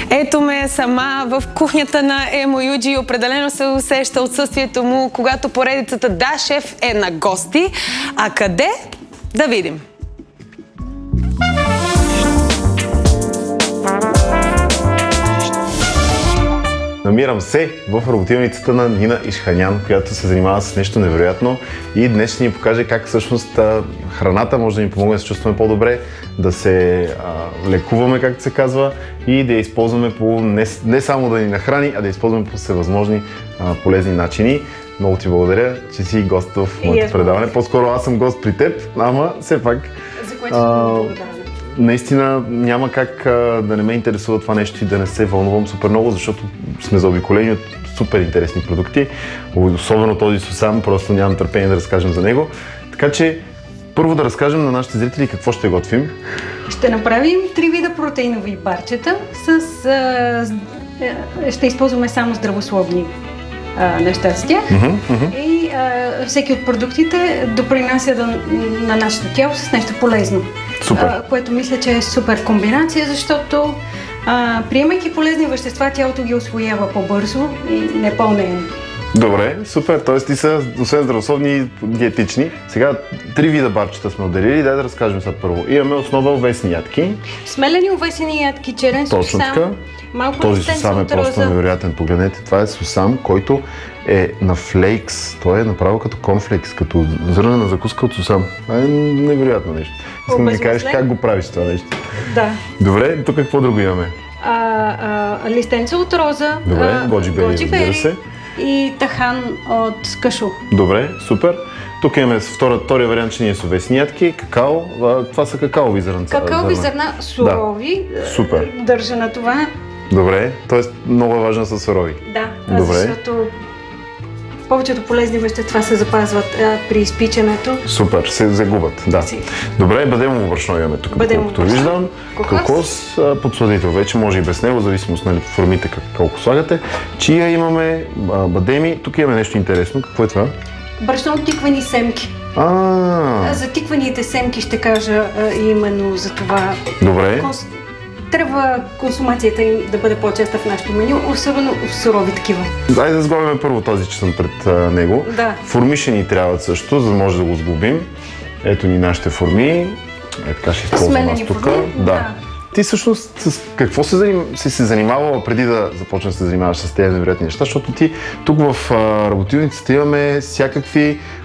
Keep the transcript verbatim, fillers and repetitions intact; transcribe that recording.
Ето ме сама в кухнята на Емо Юджи. Определено се усеща отсъствието му, когато поредицата Да, шеф е на гости. А къде? Да видим. Намирам се в работилницата на Нина Ишханян, която се занимава с нещо невероятно и днес ще ни покаже как всъщност храната може да ни помогне да се чувстваме по-добре, да се а, лекуваме, както се казва, и да я използваме по не, не само да ни нахрани, а да я използваме по всевъзможни а, полезни начини. Много ти благодаря, че си гост в моето предаване. По-скоро аз съм гост при теб, ама все пак... За което съм благодарна. Наистина няма как а, да не ме интересува това нещо и да не се вълнувам супер много, защото сме заобиколени от супер интересни продукти. Особено този Сусам, просто нямам търпение да разкажем за него. Така че първо да разкажем на нашите зрители какво ще готвим. Ще направим три вида протеинови барчета с... А, ще използваме само здравословни а, неща с тях. Uh-huh, uh-huh. И а, всеки от продуктите допринася да, на нашето тяло с нещо полезно. А, което мисля, че е супер комбинация, защото а, приемайки полезни вещества, тялото ги усвоява по-бързо и не по-неем. Добре, супер. Тоест ти са освен здравословни и диетични. Сега три вида барчета сме отделили. Дай да разкажем сега първо. Имаме основа овесни ядки. Смелени овесени ядки, черен сусам. Малко този сусам е просто невероятен. Погледнете, това е сусам, който е на флейкс. Той е направо като конфлекс, като зърнена закуска от сусам. Това е невероятно нещо. Искам да ми кажеш как го правиш това нещо. Да. Добре, тук какво друго имаме? А, а, листенца от роза. Добре, годжи бери, разбира се. И тахан от кашу. Добре, супер. Тук имаме втора, втория вариант, че ние са овесни ядки, какао. Това са какаови зърнца. Какаови зърна, сурови. Да. Супер. Държа на това. Добре, т.е. много е важно са сурови. Да, добре. Защото повечето полезни вещества се запазват а, при изпичането. Супер, се загубят, да. Си. Добре, бъдемово брашно имаме тук, колкото виждам. Кокос, Кокос подсладител, вече може и без него, в зависимост на формите колко слагате. Чия имаме, бадеми, тук имаме нещо интересно. Какво е това? Брашно от тиквени семки. А. За тиквените семки ще кажа а, именно за това. Добре. Конс... Трябва консумацията им да бъде по-честа в нашото меню, особено в сурови такива. Дай да сглобим първо този, че съм пред а, него. Да. Форми ще ни трябват също, за да може да го сглобим. Ето ни нашите форми. Е, така ще използвам аз тук. Да. да. Ти всъщност с какво се заним... си се занимавала преди да започнеш да се занимаваш с тези невероятни неща, защото ти тук в а, работилницата имаме всякакви